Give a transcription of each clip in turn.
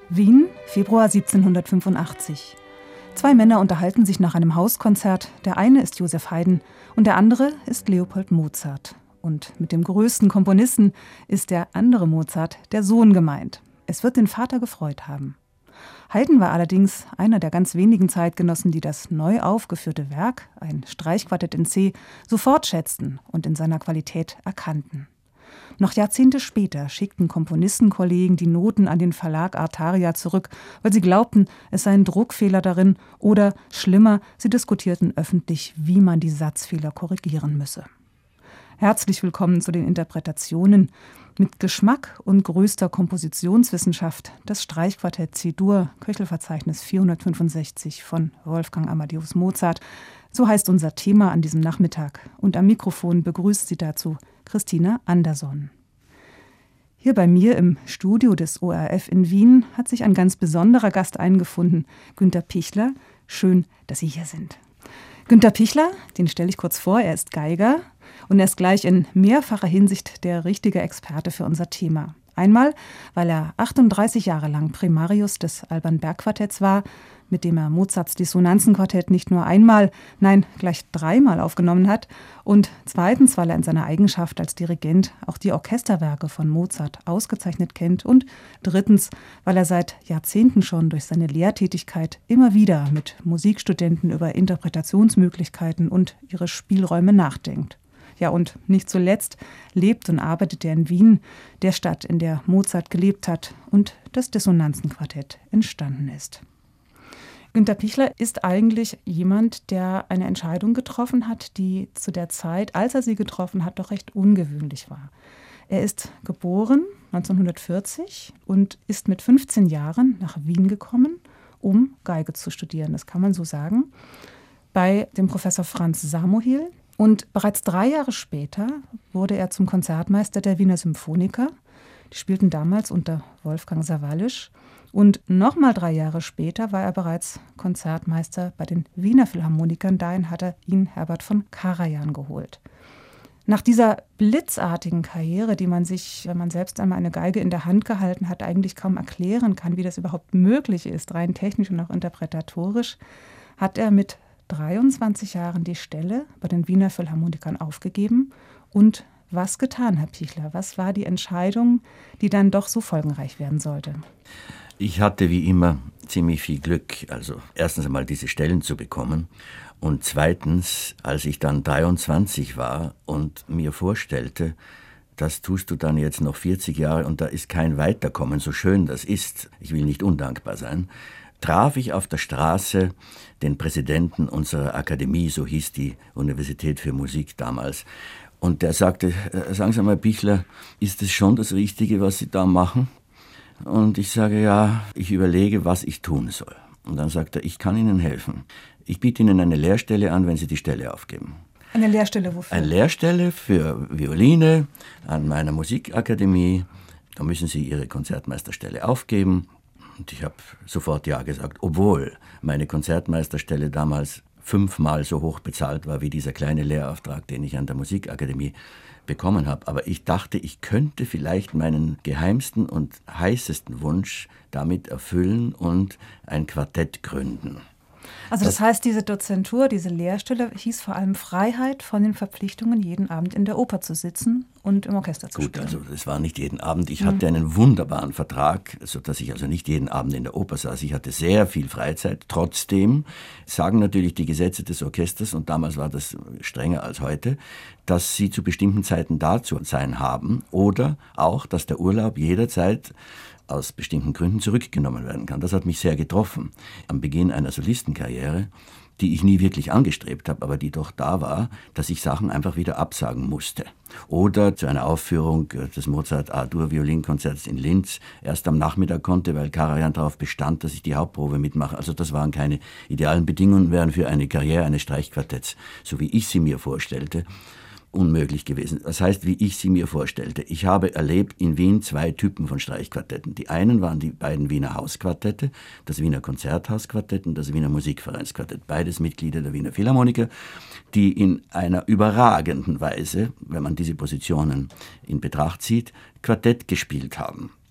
Wien, Februar 1785. Zwei Männer unterhalten sich nach einem Hauskonzert. Der eine ist Joseph Haydn und der andere ist Leopold Mozart. Und mit dem größten Komponisten ist der andere Mozart, der Sohn, gemeint. Es wird den Vater gefreut haben. Haydn war allerdings einer der ganz wenigen Zeitgenossen, die das neu aufgeführte Werk, ein Streichquartett in C, sofort schätzten und in seiner Qualität erkannten. Noch Jahrzehnte später schickten Komponistenkollegen die Noten an den Verlag Artaria zurück, weil sie glaubten, es seien Druckfehler darin oder, schlimmer, sie diskutierten öffentlich, wie man die Satzfehler korrigieren müsse. Herzlich willkommen zu den Interpretationen mit Geschmack und größter Kompositionswissenschaft, das Streichquartett C-Dur, Köchelverzeichnis 465 von Wolfgang Amadeus Mozart. So heißt unser Thema an diesem Nachmittag. Und am Mikrofon begrüßt sie dazu Christina Anderson. Hier bei mir im Studio des ORF in Wien hat sich ein ganz besonderer Gast eingefunden, Günter Pichler. Schön, dass Sie hier sind. Günter Pichler, den stelle ich kurz vor, er ist Geiger und er ist gleich in mehrfacher Hinsicht der richtige Experte für unser Thema. Einmal, weil er 38 Jahre lang Primarius des Alban Berg Quartetts war, mit dem er Mozarts Dissonanzenquartett nicht nur einmal, nein, gleich dreimal aufgenommen hat. Und zweitens, weil er in seiner Eigenschaft als Dirigent auch die Orchesterwerke von Mozart ausgezeichnet kennt. Und drittens, weil er seit Jahrzehnten schon durch seine Lehrtätigkeit immer wieder mit Musikstudenten über Interpretationsmöglichkeiten und ihre Spielräume nachdenkt. Ja, und nicht zuletzt lebt und arbeitet er in Wien, der Stadt, in der Mozart gelebt hat und das Dissonanzenquartett entstanden ist. Günter Pichler ist eigentlich jemand, der eine Entscheidung getroffen hat, die zu der Zeit, als er sie getroffen hat, doch recht ungewöhnlich war. Er ist geboren 1940 und ist mit 15 Jahren nach Wien gekommen, um Geige zu studieren, das kann man so sagen, bei dem Professor Franz Samuhil. Und bereits 3 Jahre später wurde er zum Konzertmeister der Wiener Symphoniker. Die spielten damals unter Wolfgang Sawallisch. Und nochmal 3 Jahre später war er bereits Konzertmeister bei den Wiener Philharmonikern. Dahin hat er ihn Herbert von Karajan geholt. Nach dieser blitzartigen Karriere, die man sich, wenn man selbst einmal eine Geige in der Hand gehalten hat, eigentlich kaum erklären kann, wie das überhaupt möglich ist, rein technisch und auch interpretatorisch, hat er mit 23 Jahren die Stelle bei den Wiener Philharmonikern aufgegeben. Und was getan, Herr Pichler? Was war die Entscheidung, die dann doch so folgenreich werden sollte? Ich hatte wie immer ziemlich viel Glück, also erstens einmal diese Stellen zu bekommen und zweitens, als ich dann 23 war und mir vorstellte, das tust du dann jetzt noch 40 Jahre und da ist kein Weiterkommen, so schön das ist, ich will nicht undankbar sein, traf ich auf der Straße den Präsidenten unserer Akademie, so hieß die Universität für Musik damals, und der sagte, sagen Sie mal, Pichler, ist es schon das Richtige, was Sie da machen? Und ich sage, ja, ich überlege, was ich tun soll. Und dann sagt er, ich kann Ihnen helfen. Ich biete Ihnen eine Lehrstelle an, wenn Sie die Stelle aufgeben. Eine Lehrstelle wofür? Eine Lehrstelle für Violine an meiner Musikakademie. Da müssen Sie Ihre Konzertmeisterstelle aufgeben. Und ich habe sofort ja gesagt, obwohl meine Konzertmeisterstelle damals 5-mal so hoch bezahlt war wie dieser kleine Lehrauftrag, den ich an der Musikakademie bekommen habe. Aber ich dachte, ich könnte vielleicht meinen geheimsten und heißesten Wunsch damit erfüllen und ein Quartett gründen. Also das heißt, diese Dozentur, diese Lehrstelle hieß vor allem Freiheit von den Verpflichtungen, jeden Abend in der Oper zu sitzen und im Orchester zu spielen. Gut, also das war nicht jeden Abend. Ich hatte einen wunderbaren Vertrag, sodass ich also nicht jeden Abend in der Oper saß. Ich hatte sehr viel Freizeit. Trotzdem sagen natürlich die Gesetze des Orchesters, und damals war das strenger als heute, dass sie zu bestimmten Zeiten da zu sein haben oder auch, dass der Urlaub jederzeit aus bestimmten Gründen zurückgenommen werden kann. Das hat mich sehr getroffen. Am Beginn einer Solistenkarriere, die ich nie wirklich angestrebt habe, aber die doch da war, dass ich Sachen einfach wieder absagen musste. Oder zu einer Aufführung des Mozart A-Dur-Violinkonzerts in Linz erst am Nachmittag konnte, weil Karajan darauf bestand, dass ich die Hauptprobe mitmache. Also das waren keine idealen Bedingungen, wären für eine Karriere eines Streichquartetts, so wie ich sie mir vorstellte, unmöglich gewesen. Das heißt, wie ich sie mir vorstellte. Ich habe erlebt in Wien 2 Typen von Streichquartetten. Die einen waren die beiden Wiener Hausquartette, das Wiener Konzerthausquartett und das Wiener Musikvereinsquartett. Beides Mitglieder der Wiener Philharmoniker, die in einer überragenden Weise, wenn man diese Positionen in Betracht zieht, Quartett gespielt haben.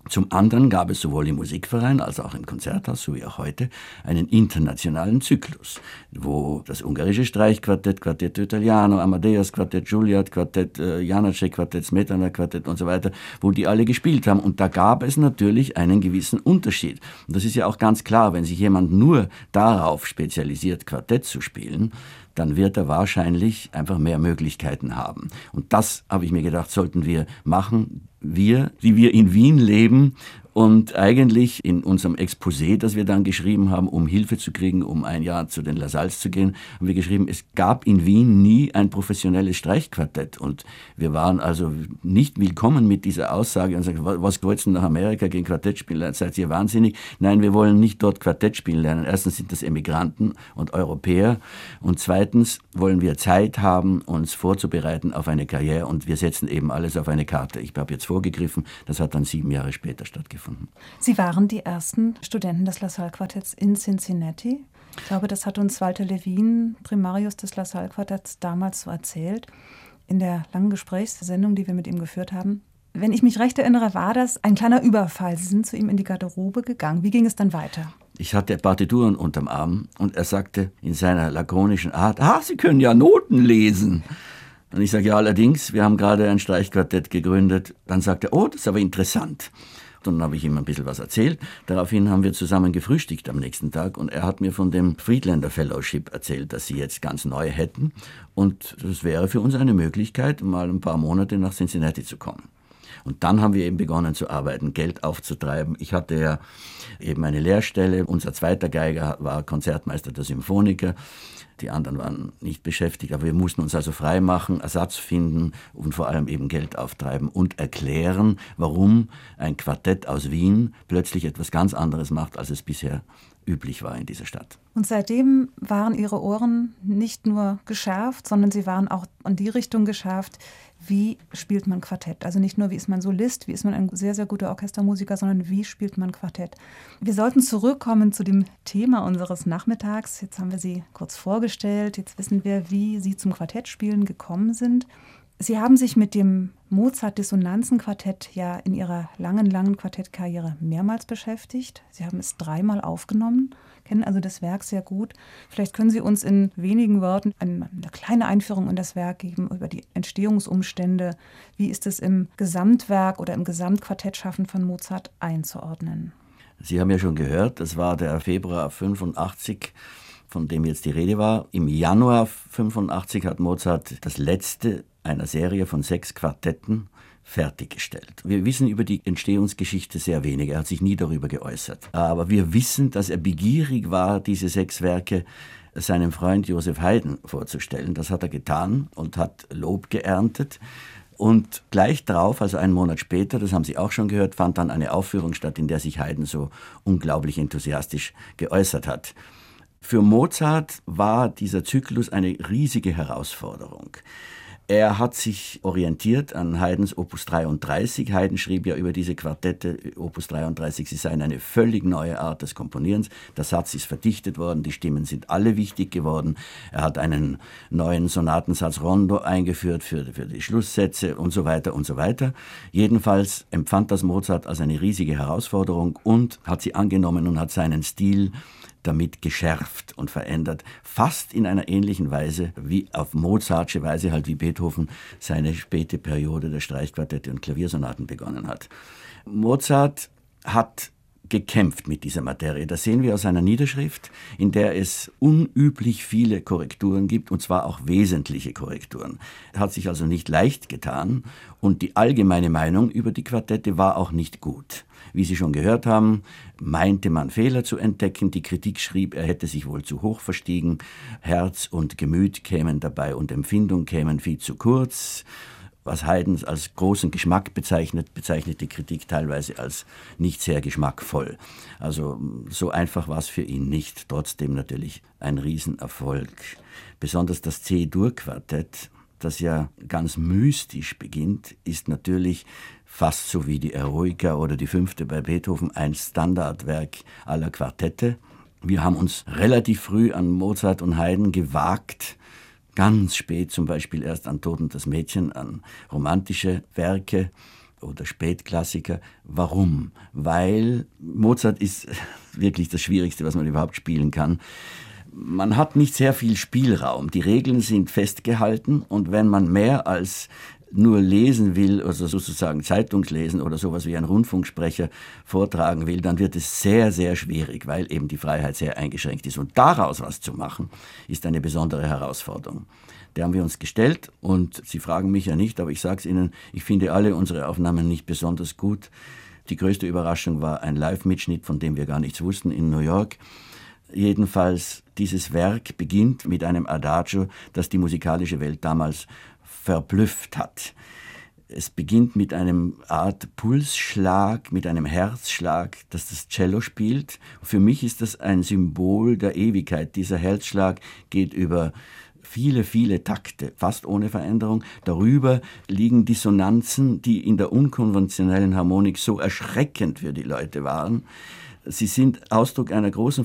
Zum anderen gab es sowohl im Musikverein als auch im Konzerthaus, so wie auch heute, einen internationalen Zyklus, wo das ungarische Streichquartett, Quartetto Italiano, Amadeus Quartett, Juilliard Quartett, Janáček Quartett, Smetana Quartett und so weiter, wo die alle gespielt haben. Und da gab es natürlich einen gewissen Unterschied. Und das ist ja auch ganz klar, wenn sich jemand nur darauf spezialisiert, Quartett zu spielen, dann wird er wahrscheinlich einfach mehr Möglichkeiten haben. Und das, habe ich mir gedacht, sollten wir machen. Wir, die wir in Wien leben und eigentlich in unserem Exposé, das wir dann geschrieben haben, um Hilfe zu kriegen, um ein Jahr zu den LaSalles zu gehen, haben wir geschrieben, es gab in Wien nie ein professionelles Streichquartett. Und wir waren also nicht willkommen mit dieser Aussage und sagen, was wollt's denn nach Amerika gegen Quartett spielen? Seid ihr wahnsinnig? Nein, wir wollen nicht dort Quartett spielen lernen. Erstens sind das Emigranten und Europäer und zweitens wollen wir Zeit haben, uns vorzubereiten auf eine Karriere und wir setzen eben alles auf eine Karte. Ich habe jetzt vorgegriffen, das hat dann 7 Jahre später stattgefunden. Sie waren die ersten Studenten des LaSalle-Quartetts in Cincinnati. Ich glaube, das hat uns Walter Levin, Primarius des LaSalle-Quartetts, damals so erzählt, in der langen Gesprächssendung, die wir mit ihm geführt haben. Wenn ich mich recht erinnere, war das ein kleiner Überfall. Sie sind zu ihm in die Garderobe gegangen. Wie ging es dann weiter? Ich hatte Partituren unterm Arm und er sagte in seiner lakonischen Art, Sie können ja Noten lesen. Und ich sage, ja, allerdings, wir haben gerade ein Streichquartett gegründet. Dann sagte er, das ist aber interessant. Dann habe ich ihm ein bisschen was erzählt. Daraufhin haben wir zusammen gefrühstückt am nächsten Tag und er hat mir von dem Friedlander Fellowship erzählt, das sie jetzt ganz neu hätten. Und das wäre für uns eine Möglichkeit, mal ein paar Monate nach Cincinnati zu kommen. Und dann haben wir eben begonnen zu arbeiten, Geld aufzutreiben. Ich hatte ja eben eine Lehrstelle. Unser zweiter Geiger war Konzertmeister der Symphoniker. Die anderen waren nicht beschäftigt, aber wir mussten uns also frei machen, Ersatz finden und vor allem eben Geld auftreiben und erklären, warum ein Quartett aus Wien plötzlich etwas ganz anderes macht, als es bisher üblich war in dieser Stadt. Und seitdem waren Ihre Ohren nicht nur geschärft, sondern sie waren auch in die Richtung geschärft, wie spielt man Quartett. Also nicht nur, wie ist man Solist, wie ist man ein sehr, sehr guter Orchestermusiker, sondern wie spielt man Quartett. Wir sollten zurückkommen zu dem Thema unseres Nachmittags. Jetzt haben wir Sie kurz vorgestellt, jetzt wissen wir, wie Sie zum Quartettspielen gekommen sind. Sie haben sich mit dem Mozart-Dissonanzen-Quartett ja in Ihrer langen Quartettkarriere mehrmals beschäftigt. Sie haben es 3-mal aufgenommen, kennen also das Werk sehr gut. Vielleicht können Sie uns in wenigen Worten eine kleine Einführung in das Werk geben, über die Entstehungsumstände. Wie ist es im Gesamtwerk oder im Gesamtquartettschaffen von Mozart einzuordnen? Sie haben ja schon gehört, das war der Februar 85, von dem jetzt die Rede war. Im Januar 85 hat Mozart das letzte einer Serie von 6 Quartetten fertiggestellt. Wir wissen über die Entstehungsgeschichte sehr wenig. Er hat sich nie darüber geäußert. Aber wir wissen, dass er begierig war, diese 6 Werke seinem Freund Joseph Haydn vorzustellen. Das hat er getan und hat Lob geerntet. Und gleich darauf, also einen Monat später, das haben Sie auch schon gehört, fand dann eine Aufführung statt, in der sich Haydn so unglaublich enthusiastisch geäußert hat. Für Mozart war dieser Zyklus eine riesige Herausforderung. Er hat sich orientiert an Haydns Opus 33. Haydn schrieb ja über diese Quartette, Opus 33, sie seien eine völlig neue Art des Komponierens. Der Satz ist verdichtet worden, die Stimmen sind alle wichtig geworden. Er hat einen neuen Sonatensatz Rondo eingeführt für die Schlusssätze und so weiter und so weiter. Jedenfalls empfand das Mozart als eine riesige Herausforderung und hat sie angenommen und hat seinen Stil damit geschärft und verändert, fast in einer ähnlichen Weise wie auf Mozartsche Weise halt wie Beethoven seine späte Periode der Streichquartette und Klaviersonaten begonnen hat. Mozart hat gekämpft mit dieser Materie. Das sehen wir aus einer Niederschrift, in der es unüblich viele Korrekturen gibt, und zwar auch wesentliche Korrekturen. Er hat sich also nicht leicht getan und die allgemeine Meinung über die Quartette war auch nicht gut. Wie Sie schon gehört haben, meinte man Fehler zu entdecken. Die Kritik schrieb, er hätte sich wohl zu hoch verstiegen. Herz und Gemüt kämen dabei und Empfindung kämen viel zu kurz. Was Haydn als großen Geschmack bezeichnet die Kritik teilweise als nicht sehr geschmackvoll. Also so einfach war es für ihn nicht. Trotzdem natürlich ein Riesenerfolg. Besonders das C-Dur-Quartett, das ja ganz mystisch beginnt, ist natürlich fast so wie die Eroica oder die 5. bei Beethoven ein Standardwerk aller Quartette. Wir haben uns relativ früh an Mozart und Haydn gewagt, ganz spät zum Beispiel erst an Tod und das Mädchen, an romantische Werke. oder Spätklassiker. Warum? Weil Mozart ist wirklich das Schwierigste, was man überhaupt spielen kann. Man hat nicht sehr viel Spielraum. Die Regeln sind festgehalten und wenn man mehr als nur lesen will, also sozusagen Zeitungslesen oder sowas wie ein Rundfunksprecher vortragen will, dann wird es sehr, sehr schwierig, weil eben die Freiheit sehr eingeschränkt ist. Und daraus was zu machen, ist eine besondere Herausforderung. Der haben wir uns gestellt und Sie fragen mich ja nicht, aber ich sage es Ihnen, ich finde alle unsere Aufnahmen nicht besonders gut. Die größte Überraschung war ein Live-Mitschnitt, von dem wir gar nichts wussten, in New York. Jedenfalls, dieses Werk beginnt mit einem Adagio, das die musikalische Welt damals verblüfft hat. Es beginnt mit einem Art Pulsschlag, mit einem Herzschlag, das das Cello spielt. Für mich ist das ein Symbol der Ewigkeit. Dieser Herzschlag geht über viele, viele Takte, fast ohne Veränderung. Darüber liegen Dissonanzen, die in der unkonventionellen Harmonik so erschreckend für die Leute waren. Sie sind Ausdruck einer großen